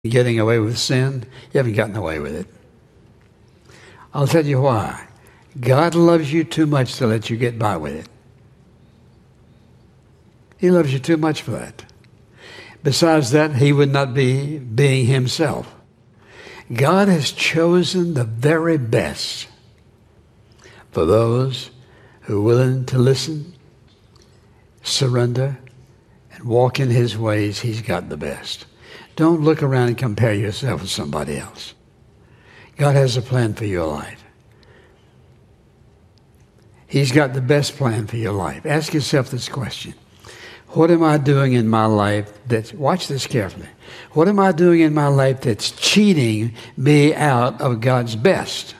getting away with sin, you haven't gotten away with it. I'll tell you why. God loves you too much to let you get by with it. He loves you too much for that. Besides that, he would not be being himself. God has chosen the very best for those who are willing to listen, surrender, and walk in his ways. He's got the best. Don't look around and compare yourself with somebody else. God has a plan for your life. He's got the best plan for your life. Ask yourself this question. What am I doing in my life that's, watch this carefully, what am I doing in my life that's cheating me out of God's best?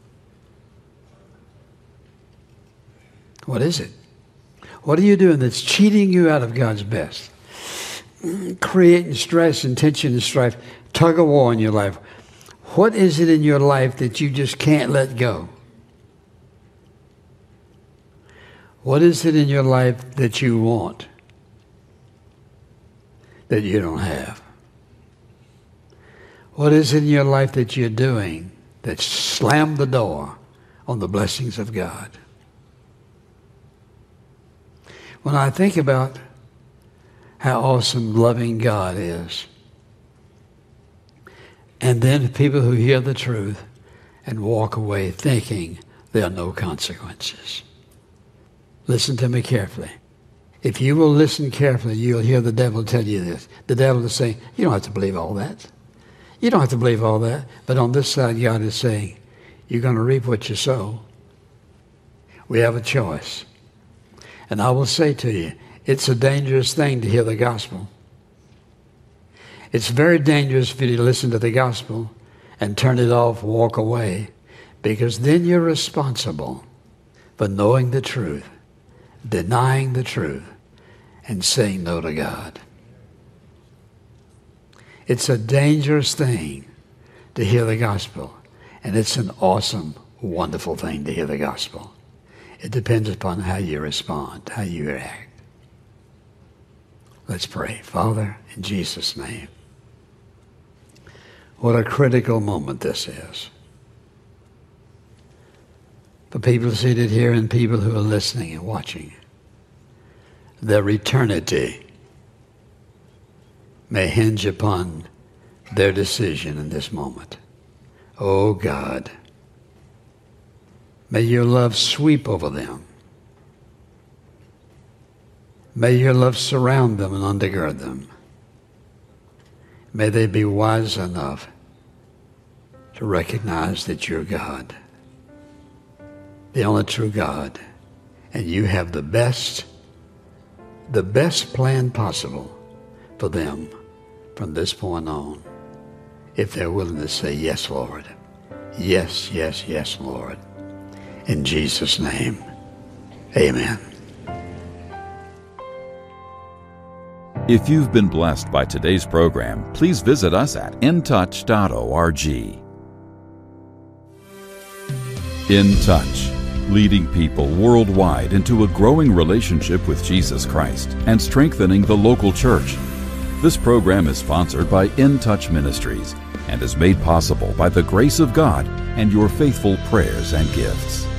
What is it? What are you doing that's cheating you out of God's best? Creating stress and tension and strife, tug of war in your life. What is it in your life that you just can't let go? What is it in your life that you want that you don't have? What is it in your life that you're doing that slammed the door on the blessings of God? When I think about how awesome loving God is, and then people who hear the truth and walk away thinking there are no consequences. Listen to me carefully. If you will listen carefully, you'll hear the devil tell you this. The devil is saying, you don't have to believe all that. You don't have to believe all that. But on this side, God is saying, you're going to reap what you sow. We have a choice. And I will say to you, it's a dangerous thing to hear the gospel. It's very dangerous for you to listen to the gospel and turn it off, walk away, because then you're responsible for knowing the truth, denying the truth, and saying no to God. It's a dangerous thing to hear the gospel, and it's an awesome, wonderful thing to hear the gospel. It depends upon how you respond, how you react. Let's pray. Father, in Jesus' name, what a critical moment this is. For people seated here and people who are listening and watching, their eternity may hinge upon their decision in this moment. Oh God, may your love sweep over them. May your love surround them and undergird them. May they be wise enough to recognize that you're God, the only true God, and you have the best plan possible for them from this point on, if they're willing to say, yes, Lord. Yes, yes, yes, Lord. In Jesus' name, amen. If you've been blessed by today's program, please visit us at intouch.org. In Touch, leading people worldwide into a growing relationship with Jesus Christ and strengthening the local church. This program is sponsored by In Touch Ministries and is made possible by the grace of God and your faithful prayers and gifts.